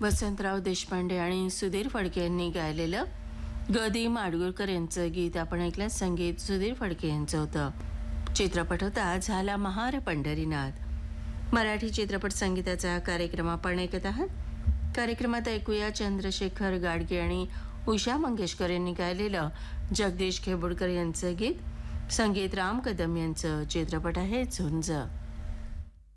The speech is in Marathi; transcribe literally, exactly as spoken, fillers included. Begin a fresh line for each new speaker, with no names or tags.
वसंतराव देशपांडे आणि सुधीर फडके यांनी गायलेलं ग दी माडगुळकर यांचं गीत आपण ऐकलं. संगीत सुधीर फडके यांचं होतं. चित्रपट होता झाला महार पंढरीनाथ. मराठी चित्रपट संगीताचा कार्यक्रम आपण ऐकत आहात. कार्यक्रमात ऐकूया चंद्रशेखर गाडगे आणि उषा मंगेशकर यांनी गायलेलं जगदीश खेबुडकर यांचं गीत. संगीत राम कदम यांचं. चित्रपट आहे झुंज.